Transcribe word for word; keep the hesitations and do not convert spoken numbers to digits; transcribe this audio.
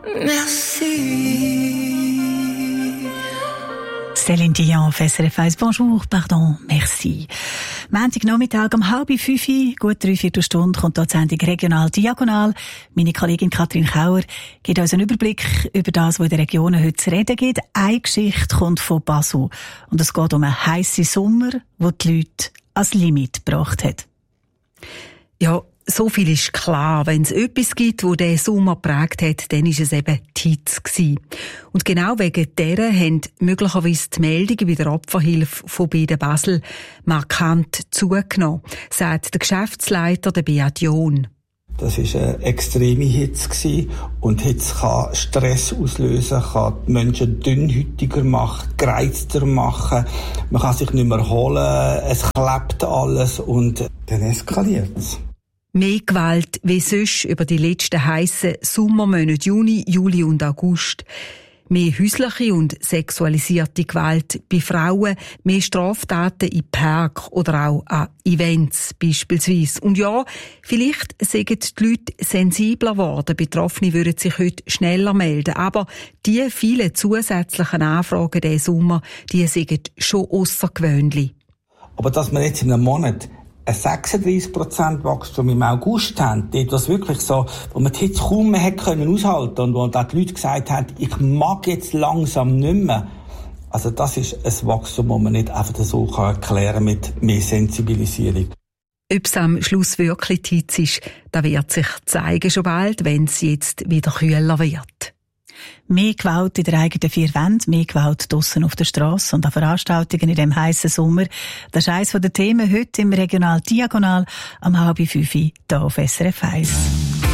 Céline Dion auf S R F eins. Bonjour, pardon, merci. Montagnachmittag um halb fünf, gut drei Viertelstunde, kommt hier die Sendung Regional Diagonal. Meine Kollegin Katrin Kauer gibt uns einen Überblick über das, was in den Regionen heute zu reden gibt. Eine Geschichte kommt von Basel. Und es geht um einen heissen Sommer, der die Leute ans Limit gebracht hat. Ja, so viel ist klar. Wenn es etwas gibt, das diesen Sommer geprägt hat, dann war es eben die Hitze gewesen. Und genau wegen dieser haben möglicherweise die Meldungen bei der Opferhilfe von Bede Basel markant zugenommen, sagt der Geschäftsleiter, der Beat John. Das war eine extreme Hitze und Hitze kann Stress auslösen, kann die Menschen dünnhäutiger machen, gereizter machen. Man kann sich nicht mehr erholen, es klebt alles und dann eskaliert es. Mehr Gewalt wie sonst über die letzten heissen Sommermonate Juni, Juli und August. Mehr häusliche und sexualisierte Gewalt bei Frauen, mehr Straftaten in Park oder auch an Events beispielsweise. Und ja, vielleicht sind die Leute sensibler geworden. Betroffene würden sich heute schneller melden. Aber die vielen zusätzlichen Anfragen diesen Sommer, die sind schon aussergewöhnlich. Aber dass man jetzt in einem Monat ein sechsunddreissig Prozent Wachstum im August haben, dort was wirklich so, wo man die Hitze kaum mehr hätte können aushalten und wo dann die Leute gesagt haben, ich mag jetzt langsam nicht mehr. Also das ist ein Wachstum, das man nicht einfach so erklären kann mit mehr Sensibilisierung. Ob es am Schluss wirklich die Hitze ist, das wird sich zeigen schon bald, wenn es jetzt wieder kühler wird. Mehr Gewalt in der eigenen vier Wänden, mehr Gewalt draussen auf der Strasse und an Veranstaltungen in diesem heissen Sommer. Das ist eines der Themen heute im Regional Diagonal am halb fünf hier auf S R F eins.